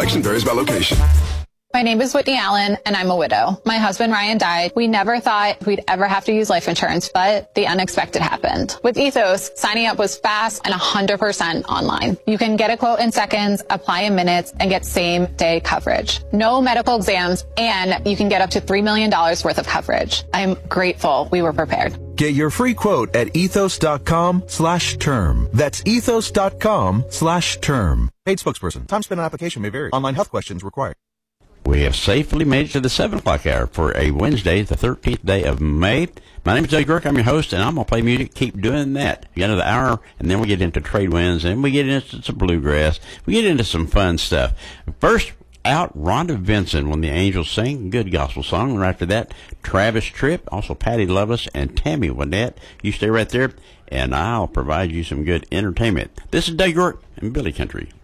Protection varies by location. My name is Whitney Allen, and I'm a widow. My husband, Ryan, died. We never thought we'd ever have to use life insurance, but the unexpected happened. With Ethos, signing up was fast and 100% online. You can get a quote in seconds, apply in minutes, and get same-day coverage. No medical exams, and you can get up to $3 million worth of coverage. I'm grateful we were prepared. Get your free quote at ethos.com/term. That's ethos.com/term. Paid spokesperson. Time spent on application may vary. Online health questions required. We have safely made it to the 7 o'clock hour for a Wednesday, the 13th day of May. My name is Doug York. I'm your host, and I'm going to play music. Keep doing that. We got another hour, and then we get into trade winds, and we get into some bluegrass. We get into some fun stuff. First out, Rhonda Vincent, when the Angels sing, good gospel song. And right after that, Travis Tritt, also Patty Loveless, and Tammy Wynette. You stay right there, and I'll provide you some good entertainment. This is Doug York and Billy Country.